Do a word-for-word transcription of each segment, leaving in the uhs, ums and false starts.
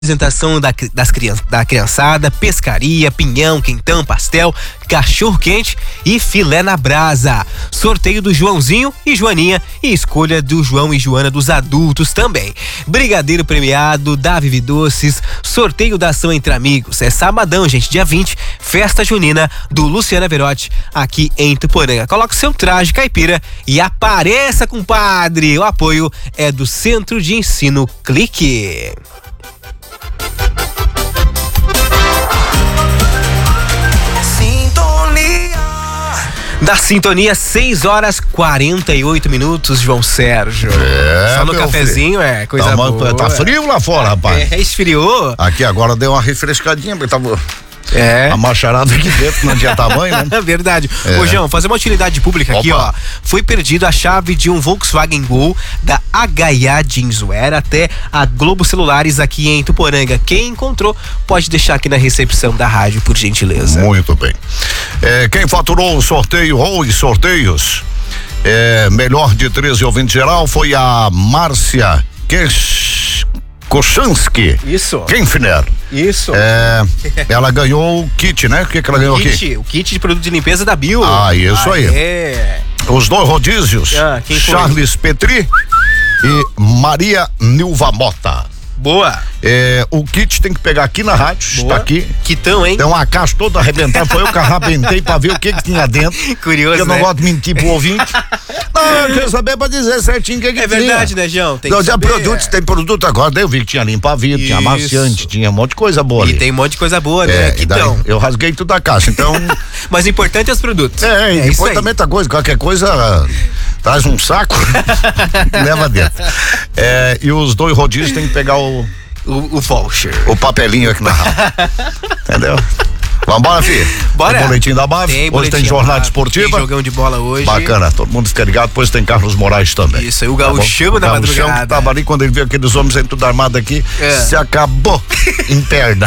Apresentação da, das criança, da criançada, pescaria, pinhão, quentão, pastel, cachorro quente e filé na brasa. Sorteio do Joãozinho e Joaninha e escolha do João e Joana dos adultos também. Brigadeiro premiado da Vivi Doces, sorteio da ação entre amigos. É sabadão, gente, dia vinte, festa junina do Luciana Verotti aqui em Ituporanga. Coloque seu traje caipira e apareça, compadre. O apoio é do Centro de Ensino Clique. Da sintonia, seis horas quarenta e oito minutos, João Sérgio. É, só no cafezinho, filho. É coisa tá uma, boa. Tá frio lá fora, rapaz. É, esfriou. Aqui agora deu uma refrescadinha, porque tava... É. A macharada aqui dentro não tinha tamanho, né? Verdade. É. Ô, João, fazer uma utilidade pública aqui, Opa. ó. Foi perdido a chave de um Volkswagen Gol da H I A Jeanswear até a Globo Celulares aqui em Ituporanga. Quem encontrou pode deixar aqui na recepção da rádio, por gentileza. Muito bem. É, quem faturou o sorteio ou os sorteios, é, melhor de treze ouvintes geral, foi a Márcia Kesh... Kochanski. Isso. Kenfner. Isso. É, ela ganhou o kit, né? O que, que ela ganhou kit, aqui? O kit de produto de limpeza da Bio. Ah, isso ah, aí. É. Os dois rodízios, ah, quem foi? Charles Petri e Maria Nilva Mota. Boa. É, o kit tem que pegar aqui na rádio, Boa. Tá aqui. Quitão, hein? Tem uma caixa toda arrebentada, foi eu que arrebentei pra ver o que que tinha dentro. Curioso, porque eu né? não gosto de mentir pro ouvinte. Não, eu quero saber pra dizer certinho o que que É tinha. verdade, né, João? Tem Não, que tinha saber. produtos, tem produto agora, daí eu vi que tinha limpa-vidro, tinha Isso. amaciante, tinha um monte de coisa boa E ali. tem um monte de coisa boa, né? É, e daí Quitão. eu rasguei tudo da caixa, então... Mas o importante é os produtos. É, e isso depois aí. também tá coisa, qualquer coisa, traz um saco, leva dentro. É, e os dois rodízios tem que pegar o... O, o voucher. O papelinho aqui na rádio. Entendeu? Vambora, filho. Bora. Tem boletim da B A V. Tem Hoje boletim tem da jornada B A V, esportiva. Tem jogão de bola hoje. Bacana, todo mundo fica ligado. Depois tem Carlos Moraes também. Isso, aí o gauchão da madrugada. O gauchão madrugada. que tava ali quando ele viu aqueles homens aí tudo armado aqui, É. se acabou em perna.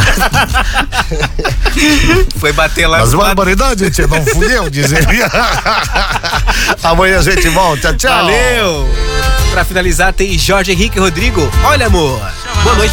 Foi bater lá Mas no lado. barbaridade, tia, não fui eu dizer. Amanhã a gente volta. Tchau. Valeu. Pra finalizar tem Jorge Henrique Rodrigo. Olha, amor. Boa noite.